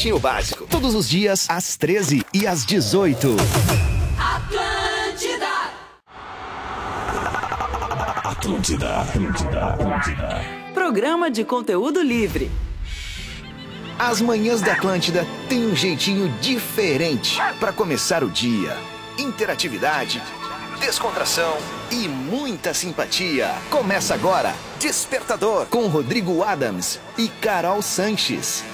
Pretinho Básico, todos os dias às 13 e às 18. Atlântida. Programa de conteúdo livre. As manhãs da Atlântida têm um jeitinho diferente para começar o dia. Interatividade, descontração e muita simpatia. Começa agora, Despertador, com Rodrigo Adams e Carol Sanches.